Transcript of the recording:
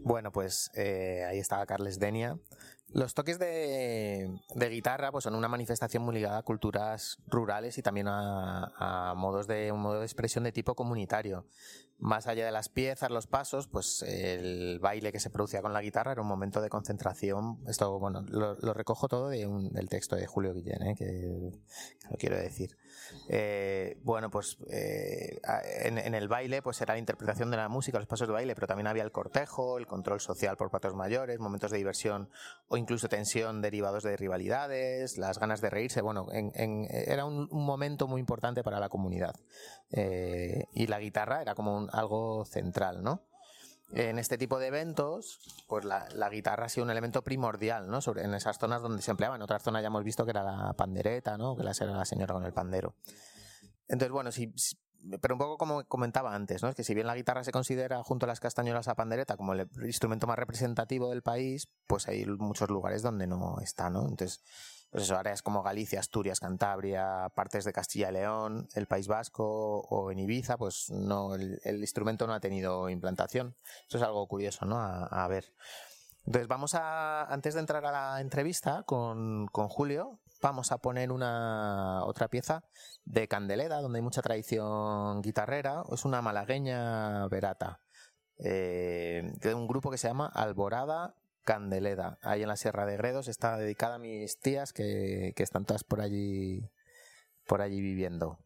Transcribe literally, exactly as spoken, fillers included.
Bueno, pues eh, ahí estaba Carles Denia. Los toques de, de guitarra pues son una manifestación muy ligada a culturas rurales y también a, a modos de un modo de expresión de tipo comunitario. Más allá de las piezas, los pasos, pues el baile que se producía con la guitarra era un momento de concentración. Esto, bueno, lo, lo recojo todo de un, del texto de Julio Guillén, ¿eh? que, que lo quiero decir. Eh, bueno, pues eh, en, en el baile pues era la interpretación de la música, los pasos de baile, pero también había el cortejo, el control social por patos mayores, momentos de diversión o incluso tensión derivados de rivalidades, las ganas de reírse. Bueno, en, en, era un, un momento muy importante para la comunidad. Eh, y la guitarra era como un, algo central, ¿no? En este tipo de eventos, pues la, la guitarra ha sido un elemento primordial, ¿no? Sobre, en esas zonas donde se empleaba. En otras zonas ya hemos visto que era la pandereta, ¿no? Que era la señora con el pandero. Entonces, bueno, si, si pero un poco como comentaba antes, ¿no? Es que si bien la guitarra se considera junto a las castañuelas a pandereta como el instrumento más representativo del país, pues hay muchos lugares donde no está, ¿no? Entonces, pues eso, áreas como Galicia, Asturias, Cantabria, partes de Castilla y León, el País Vasco o en Ibiza, pues no, el, el instrumento no ha tenido implantación. Eso es algo curioso, ¿no? A, a ver. Entonces vamos a, antes de entrar a la entrevista con, con Julio, vamos a poner una otra pieza de Candeleda, donde hay mucha tradición guitarrera. Es una malagueña verata, eh, de un grupo que se llama Alborada Candeleda. Ahí en la Sierra de Gredos, está dedicada a mis tías que, que están todas por allí, por allí viviendo.